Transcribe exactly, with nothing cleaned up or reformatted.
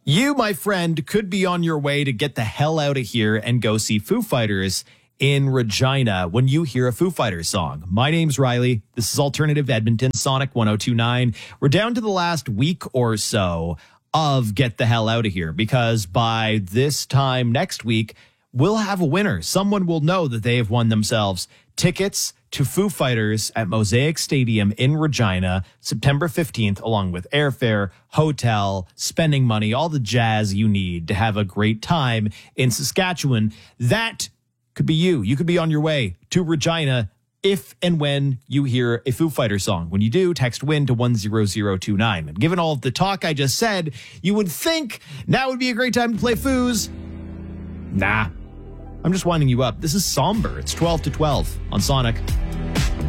You, my friend, could be on your way to get the hell out of here and go see Foo Fighters in Regina when you hear a Foo Fighters song. My name's Riley. This is Alternative Edmonton, Sonic one oh two point nine. We're down to the last week or so of Get the Hell Out of Here, because by this time next week, we'll have a winner. Someone will know that they have won themselves tickets to Foo Fighters at Mosaic Stadium in Regina, September fifteenth, along with airfare, hotel, spending money, all the jazz you need to have a great time in Saskatchewan. That could be you. You could be on your way to Regina if and when you hear a Foo Fighters song. When you do, text WIN to one zero zero two nine. And given all of the talk I just said, you would think now would be a great time to play Foos. Nah. I'm just winding you up. This is Somber. It's twelve to twelve on Sonic.